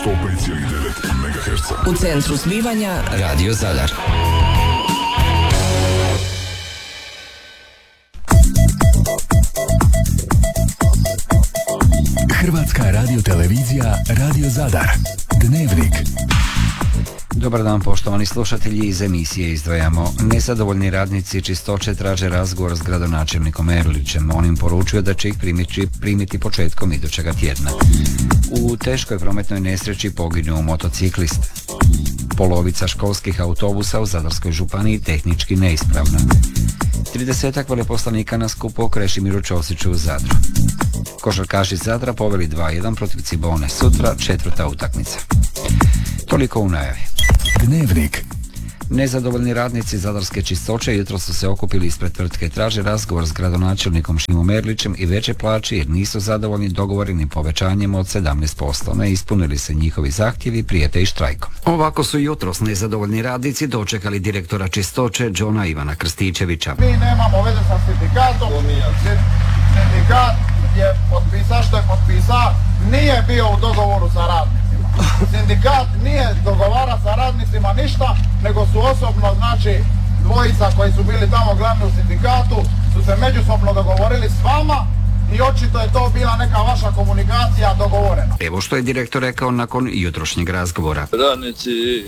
105,9 MHz. U centru zbivanja Radio Zadar. Hrvatska radiotelevizija Radio Zadar. Dnevnik. Dobar dan, poštovani slušatelji, iz emisije izdvajamo. Nezadovoljni radnici čistoće traže razgovor s gradonačelnikom Erlićem. On im poručio da će ih primiti početkom idućega tjedna. U teškoj prometnoj nesreći poginuo motociklist. Polovica školskih autobusa u Zadarskoj županiji tehnički neispravna. 30-ak veleposlanika na skupu o Krešimiru Ćosiću u Zadru. Košarkaši Zadra poveli 2-1 protiv Cibone. Sutra 4. utakmica. Toliko u najavi. Dnevnik. Nezadovoljni radnici Zadarske čistoće jutros su se okupili ispred tvrtke, traže razgovor s gradonačelnikom Šimom Erlićem i veće plaće jer nisu zadovoljni dogovorenim povećanjem od 17%. Ne ispunili se njihovi zahtjevi, prijete i štrajkom. Ovako su jutros nezadovoljni radnici dočekali direktora čistoće Džona Ivana Krstičevića. Mi nemamo veze sa sindikatom, sindikat je potpisao što je potpisao, nije bio u dogovoru sa radnicima. Sindikat nije dogovara sa radnicima ništa, nego su osobno, znači, dvojica koji su bili tamo glavni u sindikatu, su se međusobno dogovorili s vama i očito je to bila neka vaša komunikacija dogovorena. Evo što je direktor rekao nakon jutrošnjeg razgovora. Radnici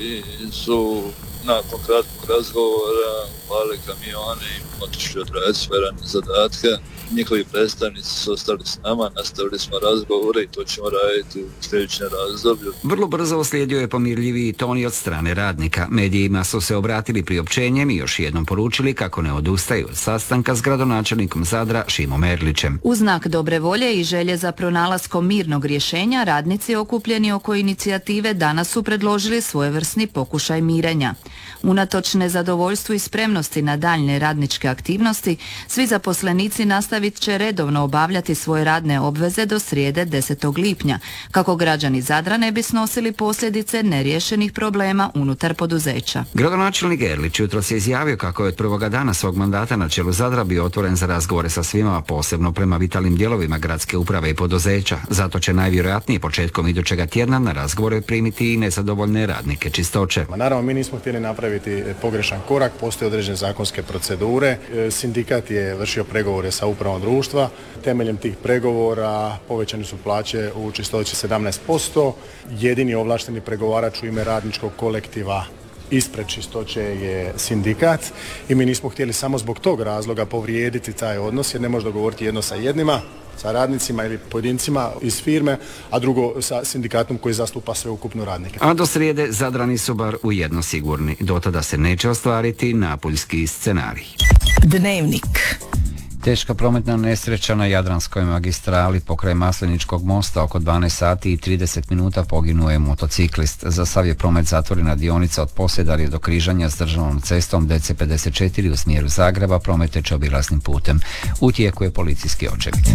su nakon kratkog razgovora pali kamione i otišli odraditi svoje radne zadatke. Njihovi predstavnici su ostali s nama, nastavili smo razgovore i to ćemo raditi u sljedećem razdoblju. Vrlo brzo uslijedio je pomirljiviji ton i od strane radnika. Medijima su se obratili priopćenjem i još jednom poručili kako ne odustaju od sastanka s gradonačelnikom Zadra Šimom Erlićem. U znak dobre volje i želje za pronalaskom mirnog rješenja, radnici okupljeni oko inicijative danas su predložili svojevrsni pokušaj mirenja. Unatoč nezadovoljstvu i spremnosti na daljnje radničke aktivnosti, svi zaposlenici nastavit će redovno obavljati svoje radne obveze do srijede 10. lipnja, kako građani Zadra ne bi snosili posljedice neriješenih problema unutar poduzeća. Gradonačelnik Erlić jutros je izjavio kako je od prvoga dana svog mandata na čelu Zadra bio otvoren za razgovore sa svima, posebno prema vitalnim dijelovima gradske uprave i poduzeća. Zato će najvjerojatnije početkom idućega tjedna na razgovore primiti i nezadovoljne radnike čistoće. Naravno, mi nismo htjeli napraviti pogrešan korak, postoje određene zakonske procedure. Sindikat je vršio pregovore sa upravom društva. Temeljem tih pregovora povećane su plaće u čistoći 17%. Jedini ovlašteni pregovarač u ime radničkog kolektiva ispred čistoće je sindikat i mi nismo htjeli samo zbog tog razloga povrijediti taj odnos jer ne može dogovoriti jedno sa jednima, sa radnicima ili pojedincima iz firme, a drugo sa sindikatom koji zastupa sveukupno radnike. A do srijede Zadrani su bar u jedno sigurni. Do tada se neće ostvariti napuljski scenarij. Dnevnik. Teška prometna nesreća na Jadranskoj magistrali pokraj Masleničkog mosta oko 12 sati i 30 minuta poginuo je motociklist. Za sav je promet zatvorena dionica od Posedarje do križanja s državnom cestom DC54 u smjeru Zagreba, promet teče obilaznim putem. U tijeku je policijski očevid.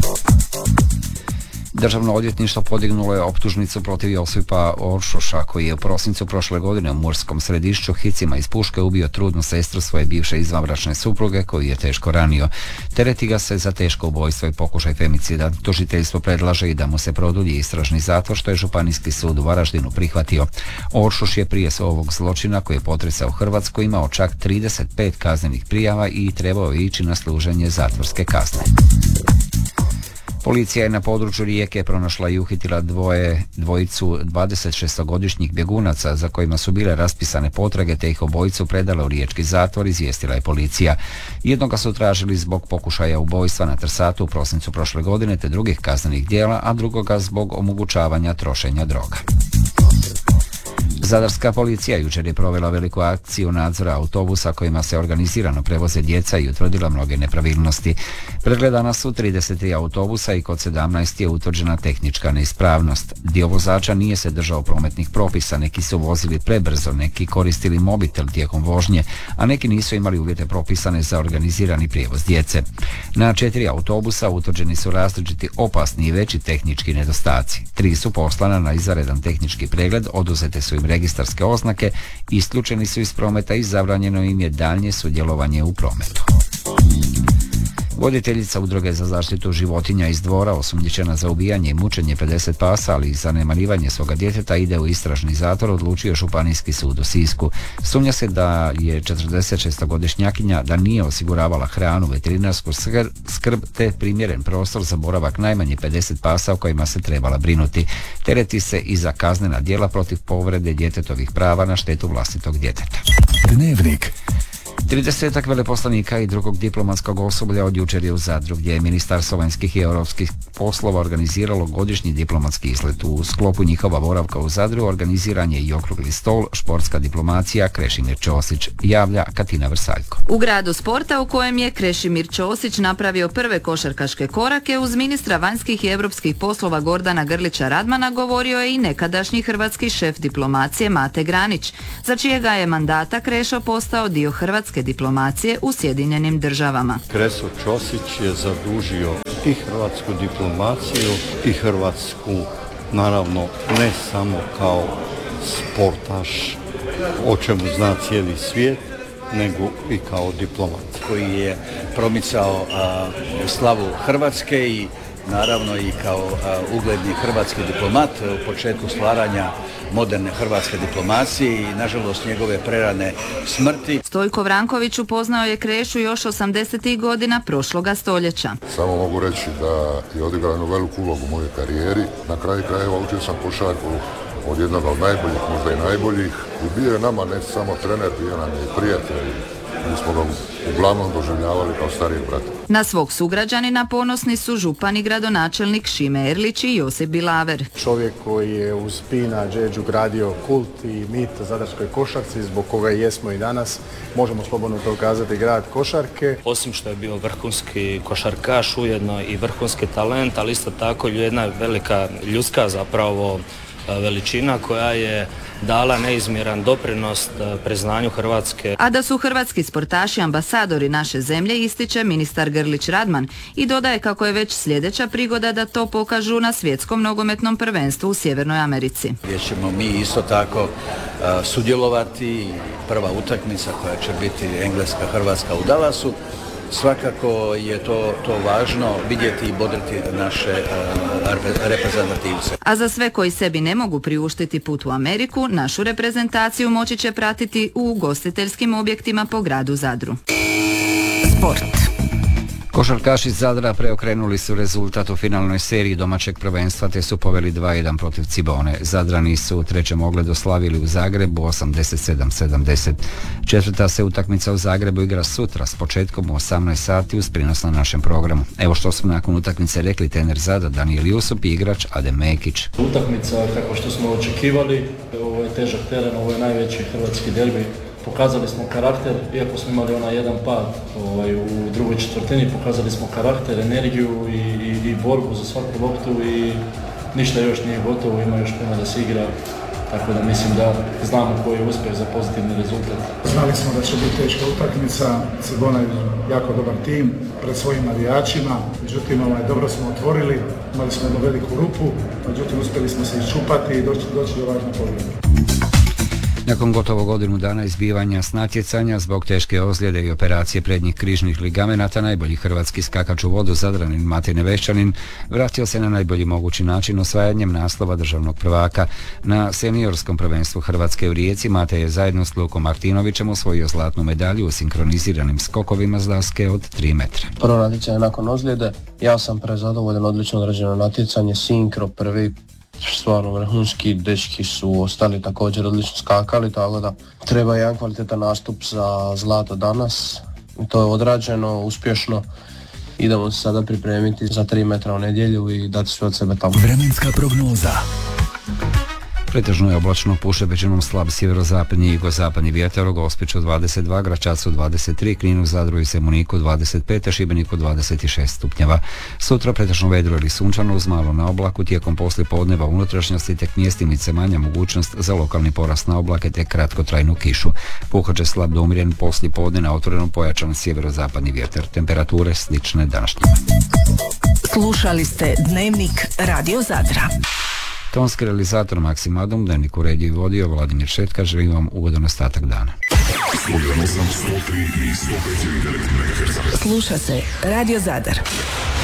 Državno odvjetništvo podignulo je optužnicu protiv Josipa Oršoša koji je u prosincu prošle godine u Murskom Središću hicima iz puške ubio trudnu sestru svoje bivše izvanbračne supruge koju je teško ranio. Tereti ga se za teško ubojstvo i pokušaj femicida. Tužiteljstvo predlaže i da mu se produlji istražni zatvor što je Županijski sud u Varaždinu prihvatio. Oršoš je prije ovog zločina koji je potresao Hrvatsku imao čak 35 kaznenih prijava i trebao je ići na služenje zatvorske kazne. Policija je na području Rijeke pronašla i uhitila dvojicu 26-godišnjih bjegunaca za kojima su bile raspisane potrage te ih obojicu predala u riječki zatvor, izvijestila je policija. Jednoga su tražili zbog pokušaja ubojstva na Trsatu u prosincu prošle godine te drugih kaznenih djela, a drugoga zbog omogućavanja trošenja droga. Zadarska policija jučer je provela veliku akciju nadzora autobusa kojima se organizirano prevoze djeca i utvrdila mnoge nepravilnosti. Pregledana su 33 autobusa i kod 17 je utvrđena tehnička neispravnost. Dio vozača nije se držao prometnih propisa, neki su vozili prebrzo, neki koristili mobitel tijekom vožnje, a neki nisu imali uvjete propisane za organizirani prijevoz djece. Na 4 autobusa utvrđeni su različiti opasni i veći tehnički nedostaci. 3 su poslana na izvanredan tehnički pregled, oduzete su im registarske oznake, isključeni su iz prometa i zabranjeno im je daljnje sudjelovanje u prometu. Voditeljica Udruge za zaštitu životinja iz Dvora, osumnjičena za ubijanje i mučenje 50 pasa, ali i zanemarivanje svoga djeteta, ide u istražni zatvor, odlučio Županijski sud u Sisku. Sumnja se da je 46-godišnjakinja da nije osiguravala hranu, veterinarsku skrb te primjeren prostor za boravak najmanje 50 pasa o kojima se trebala brinuti. Tereti se i za kaznena djela protiv povrede djetetovih prava na štetu vlastitog djeteta. Dnevnik. 30 veleposlanika i drugog diplomatskog osoblja od jučer je u Zadru, gdje je Ministarstvo vanjskih i europskih poslova organiziralo godišnji diplomatski izlet. U sklopu njihova boravka u Zadru organiziran je i okrugli stol, športska diplomacija. Krešimir Ćosić, javlja Katina Vrsaljko. U gradu sporta u kojem je Krešimir Ćosić napravio prve košarkaške korake, uz ministra vanjskih i europskih poslova Gordana Grlića Radmana govorio je i nekadašnji hrvatski šef diplomacije Mate Granić, za čijega je mandata Krešo postao dio hrvatske diplomacije u Sjedinjenim Državama. Krešo Ćosić je zadužio i hrvatsku diplomaciju i Hrvatsku, naravno ne samo kao sportaš, o čemu zna cijeli svijet, nego i kao diplomat. Koji je promicao slavu Hrvatske i naravno i kao ugledni hrvatski diplomat u početku stvaranja moderne hrvatske diplomacije i nažalost njegove prerane smrti. Stojko Vranković upoznao je Krešu još 80. godina prošloga stoljeća. Samo mogu reći da je odigrao jednu veliku ulogu u mojoj karijeri. Na kraju krajeva učio sam košarku od jednog od najboljih, možda i najboljih. I bio je nama ne samo trener, bio nam je i prijatelj. Mi smo ga uglavnom doživljavali kao starijeg brata. Na svog sugrađanina ponosni su župan i gradonačelnik Šime Erlić i Josip Bilaver. Čovjek koji je uz Pina Đeđu gradio kult i mit zadarskoj košarci, zbog koga jesmo i danas, možemo slobodno to kazati, grad košarke. Osim što je bio vrhunski košarkaš, ujedno i vrhunski talent, ali isto tako jedna velika ljudska zapravo veličina koja je dala neizmjeran doprinos priznanju Hrvatske. A da su hrvatski sportaši ambasadori naše zemlje, ističe ministar Grlić Radman i dodaje kako je već sljedeća prigoda da to pokažu na svjetskom nogometnom prvenstvu u Sjevernoj Americi. Gdje ćemo mi isto tako sudjelovati, prva utakmica koja će biti Engleska-Hrvatska u Dallasu. Svakako je to važno vidjeti i bodriti naše reprezentativce. A za sve koji sebi ne mogu priuštiti put u Ameriku, našu reprezentaciju moći će pratiti u ugostiteljskim objektima po gradu Zadru. Sport. Košarkaši Zadra preokrenuli su rezultat u finalnoj seriji domaćeg prvenstva te su poveli 2-1 protiv Cibone. Zadrani su u trećem ogledu slavili u Zagrebu 87-70. Četvrta se utakmica u Zagrebu igra sutra s početkom u 18 sati uz prinos na našem programu. Evo što smo nakon utakmice rekli trener Zadra Danijel Jusup i igrač Adem Mekić. Utakmica kako što smo očekivali, ovo je težak teren, ovo je najveći hrvatski derbi. Pokazali smo karakter, iako smo imali onaj jedan pad u drugoj četvrtini, pokazali smo karakter, energiju i borbu za svaku loptu i ništa još nije gotovo, ima još puno da se igra, tako da mislim da znamo koji je uspjeh za pozitivni rezultat. Znali smo da će biti teška utakmica, Cibona je jako dobar tim pred svojim navijačima, međutim dobro smo otvorili, imali smo jednu veliku rupu, međutim uspjeli smo se iščupati i doći do važne pobjede. Nakon gotovo godinu dana izbivanja s natjecanja zbog teške ozljede i operacije prednjih križnih ligamenata, najbolji hrvatski skakač u vodu Zadranin Matej Nevešćanin vratio se na najbolji mogući način osvajanjem naslova državnog prvaka. Na seniorskom prvenstvu Hrvatske u Rijeci Matej je zajedno s Lukom Martinovićem osvojio zlatnu medalju u sinkroniziranim skokovima s daske od 3 metra. Prvo natjecanje nakon ozljede, ja sam prezadovoljan, odlično odrađeno natjecanje, sinkro prvi, stvarno vrhunski, dečki su ostali također odlično skakali, tako da treba jedan kvalitetan nastup za zlato danas. To je odrađeno uspješno, idemo se sada pripremiti za 3 metra u nedjelju i dati sve od sebe tamo. Vremenska prognoza. Pretežno je oblačno, puše većinom slab sjeverozapadni i jugozapadni vjetar, u Gospiću 22, Gračacu 23, Kninu, Zadru i Zemuniku 25, Šibeniku 26 stupnjeva. Sutra pretežno vedro ili sunčano uz malo na oblaku, tijekom poslijepodneva unutrašnjosti tek mjestimice manja mogućnost za lokalni porast na oblake te kratkotrajnu kišu. Puhat će slab do umjeren poslijepodne na otvorenom pojačan sjeverozapadni vjetar. Temperature slične današnjima. Slušali ste Dnevnik Radio Zadra. Tonski realizator Maksim Adom, Dnevnik uredio i vodio Vladimir Šetka, želim vam ugodan ostatak dana. 101,8, 103 i 105,9 MHz. Sluša se Radio Zadar.